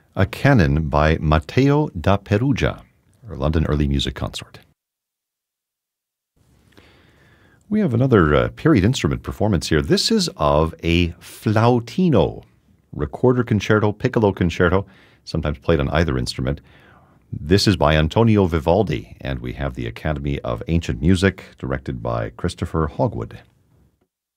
a canon by Matteo da Perugia, or London Early Music Consort. We have another period instrument performance here. This is of a flautino, recorder concerto, piccolo concerto, sometimes played on either instrument. This is by Antonio Vivaldi, and we have the Academy of Ancient Music, directed by Christopher Hogwood.